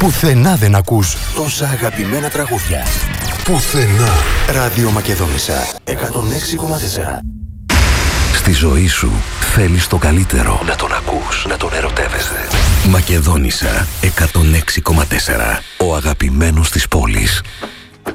Πουθενά δεν ακούς τόσα αγαπημένα τραγούδια. Πουθενά. Ράδιο Μακεδόνισσα 106,4. Στη ζωή σου θέλεις το καλύτερο. Να τον ακούς, να τον ερωτεύεσαι. Μακεδόνισσα 106,4. Ο αγαπημένος της πόλης.